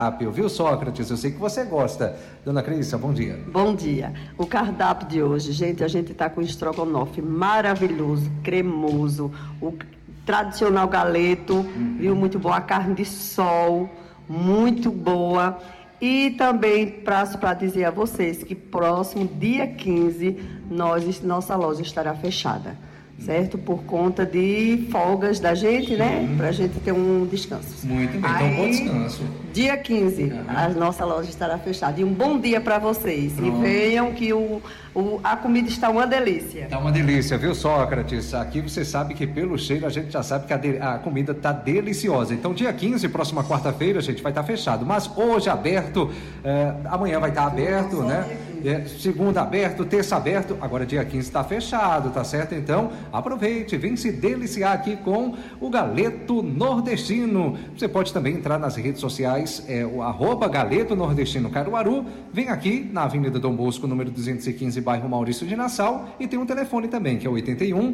Viu, Sócrates? Eu sei que você gosta. Dona Crícia, bom dia. Bom dia. O cardápio de hoje, gente, a gente tá com estrogonofe maravilhoso, cremoso, o tradicional galeto, viu? Muito bom. A carne de sol, muito boa. E também prazo para dizer a vocês que próximo dia 15, nossa loja estará fechada, certo? Por conta de folgas da gente, né? Para a gente ter um descanso. Muito bem, então bom descanso. Dia 15, a nossa loja estará fechada. E um bom dia para vocês. Pronto. E venham que a comida está uma delícia. Tá uma delícia, viu, Sócrates? Aqui você sabe que pelo cheiro a gente já sabe que a comida tá deliciosa. Então, dia 15, próxima quarta-feira, a gente vai estar fechado. Mas hoje aberto, amanhã vai estar aberto, né? Segunda aberto, terça aberto, agora dia 15 está fechado, tá certo? Então, aproveite, vem se deliciar aqui com o Galeto Nordestino. Você pode também entrar nas redes sociais, o @Galeto Nordestino Caruaru. Vem aqui na Avenida Dom Bosco, número 215, bairro Maurício de Nassau, e tem um telefone também, que é 81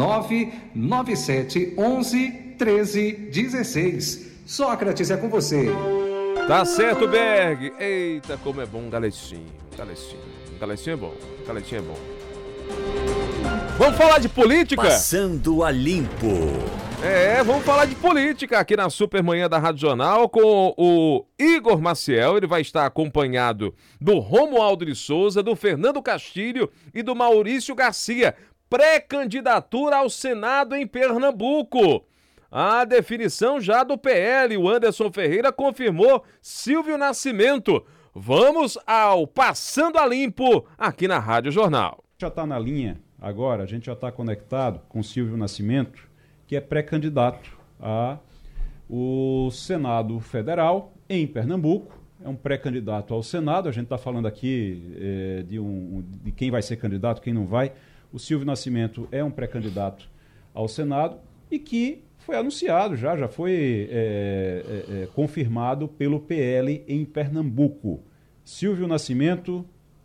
997 11 13 16. Sócrates, é com você. Tá certo, Berg. Eita, como é bom um galetinho. Galetinho é bom. Galetinho é bom. Vamos falar de política? Passando a limpo. Vamos falar de política aqui na Supermanhã da Rádio Jornal com o Igor Maciel. Ele vai estar acompanhado do Romualdo de Souza, do Fernando Castilho e do Maurício Garcia. Pré-candidatura ao Senado em Pernambuco. A definição já do PL, o Anderson Ferreira confirmou Silvio Nascimento. Vamos ao Passando a Limpo aqui na Rádio Jornal. Já está na linha agora, a gente já está conectado com Silvio Nascimento, que é pré-candidato ao Senado Federal em Pernambuco. É um pré-candidato ao Senado, a gente está falando aqui de quem vai ser candidato, quem não vai. O Silvio Nascimento é um pré-candidato ao Senado e que foi anunciado, já foi confirmado pelo PL em Pernambuco. Silvio Nascimento,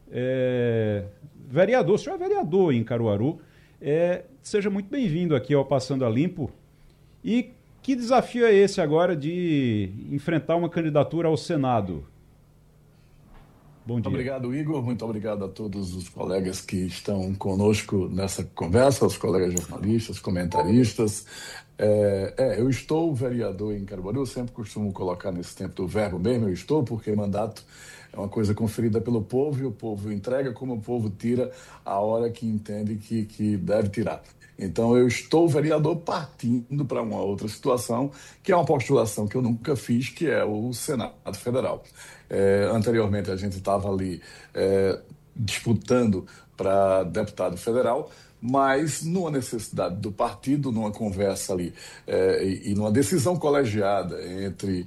vereador, o senhor é vereador em Caruaru, seja muito bem-vindo aqui ao Passando a Limpo. E que desafio é esse agora de enfrentar uma candidatura ao Senado? Bom dia. Obrigado, Igor. Muito obrigado a todos os colegas que estão conosco nessa conversa, os colegas jornalistas, comentaristas. Eu estou vereador em Caruaru, eu sempre costumo colocar nesse tempo do verbo mesmo, eu estou, porque mandato é uma coisa conferida pelo povo e o povo entrega como o povo tira a hora que entende que deve tirar. Então, eu estou vereador partindo para uma outra situação, que é uma postulação que eu nunca fiz, que é o Senado Federal. Anteriormente, a gente estava ali disputando para deputado federal, mas numa necessidade do partido, numa conversa ali e numa decisão colegiada entre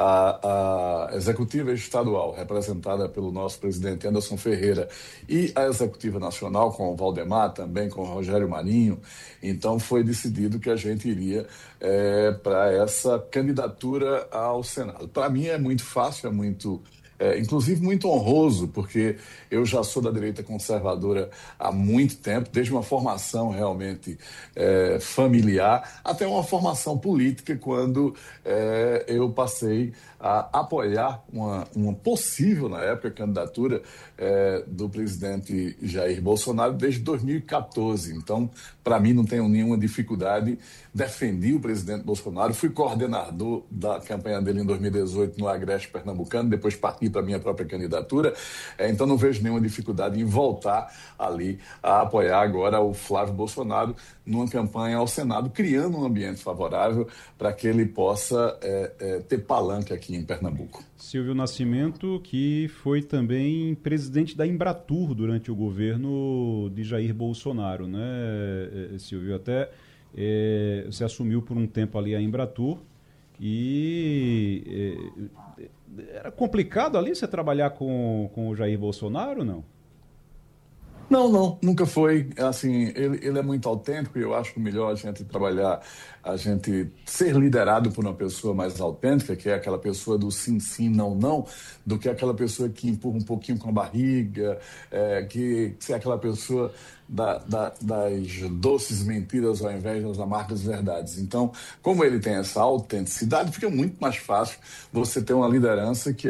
a executiva estadual, representada pelo nosso presidente Anderson Ferreira, e a executiva nacional, com o Valdemar, também com o Rogério Marinho, então foi decidido que a gente iria para essa candidatura ao Senado. Para mim é muito fácil, inclusive muito honroso, porque eu já sou da direita conservadora há muito tempo, desde uma formação realmente familiar até uma formação política, quando eu passei a apoiar uma possível, na época, candidatura do presidente Jair Bolsonaro desde 2014. Então, para mim, não tenho nenhuma dificuldade. Defendi o presidente Bolsonaro, fui coordenador da campanha dele em 2018 no Agreste Pernambucano, depois parti para a minha própria candidatura. Então, não vejo nenhuma dificuldade em voltar ali a apoiar agora o Flávio Bolsonaro numa campanha ao Senado, criando um ambiente favorável para que ele possa ter palanque aqui em Pernambuco. Silvio Nascimento, que foi também presidente da Embratur durante o governo de Jair Bolsonaro, né, Silvio? Até você assumiu por um tempo ali a Embratur e era complicado ali você trabalhar com o Jair Bolsonaro, não? Não, nunca foi. Assim, ele é muito autêntico e eu acho melhor a gente trabalhar, a gente ser liderado por uma pessoa mais autêntica, que é aquela pessoa do sim, sim, não, não, do que aquela pessoa que empurra um pouquinho com a barriga, que é aquela pessoa das doces mentiras ao invés das amargas verdades. Então, como ele tem essa autenticidade, fica muito mais fácil você ter uma liderança que